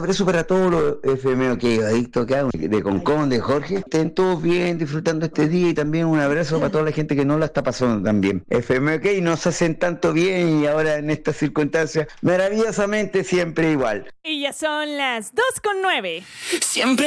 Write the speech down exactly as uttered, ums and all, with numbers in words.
abrazo para todos los F M O K adictos acá, de Concón, de Jorge. Estén todos bien, disfrutando este día, y también un abrazo para toda la gente que no la está pasando tan bien. F M O K nos hacen tanto bien, y ahora en estas circunstancias, maravillosamente siempre igual. Y ya son las dos con nueve. Siempre